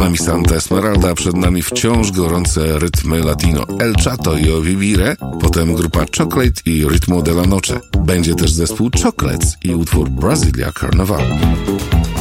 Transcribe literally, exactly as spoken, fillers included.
nami Santa Esmeralda, przed nami wciąż gorące rytmy latino El Chato i Ovivire, potem grupa Chocolate i Ritmo de la Noche. Będzie też zespół Chocolates i utwór Brasilia Carnaval.